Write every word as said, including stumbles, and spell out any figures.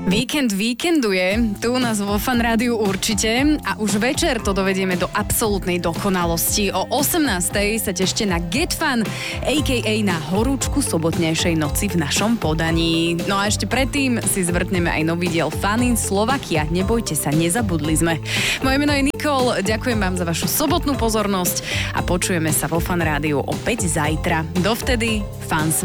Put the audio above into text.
Víkend víkenduje, tu u nás vo Fan Rádiu určite a už večer to dovedieme do absolútnej dokonalosti. O osemnástej sa tešte na Get Fun, á ká á na horúčku sobotnejšej noci v našom podaní. No a ešte predtým si zvrtneme aj nový diel Fun in Slovakia. Nebojte sa, nezabudli sme. Moje meno je Nikol, ďakujem vám za vašu sobotnú pozornosť a počujeme sa vo Fan Rádiu opäť zajtra. Dovtedy, Fun s